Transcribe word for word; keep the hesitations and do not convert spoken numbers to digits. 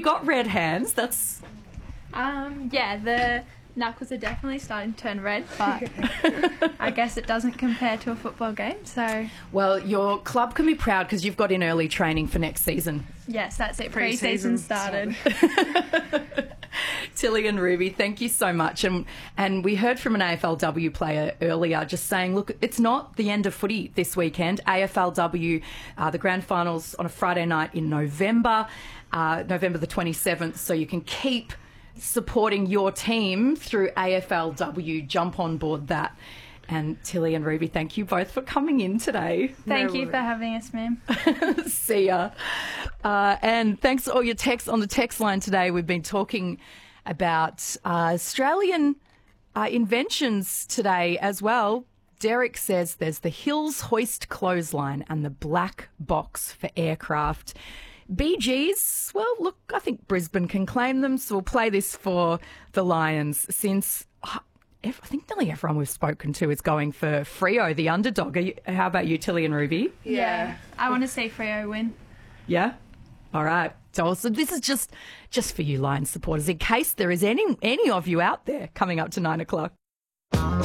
you got red hands? That's... Um, yeah, the knuckles are definitely starting to turn red, but I guess it doesn't compare to a football game, so... Well, your club can be proud because you've got in early training for next season. Yes, that's it. Pre-season started. Tilly and Ruby, thank you so much. And and we heard from an A F L W player earlier just saying, look, it's not the end of footy this weekend. A F L W, uh, the grand finals on a Friday night in November, uh, November the twenty-seventh, so you can keep supporting your team through A F L W. Jump on board that. And Tilly and Ruby, thank you both for coming in today. Thank no you worries. for having us, ma'am. See ya. Uh, and thanks for all your texts on the text line today. We've been talking about uh, Australian uh, inventions today as well. Derek says there's the Hills Hoist clothesline and the black box for aircraft. B Gs, well, look, I think Brisbane can claim them, so we'll play this for the Lions since... Uh, I think nearly everyone we've spoken to is going for Freo, the underdog. Are you, how about you, Tilly and Ruby? Yeah. yeah. I want to see Freo win. Yeah? All right. So, so this is just just for you Lions supporters, in case there is any any of you out there coming up to nine o'clock.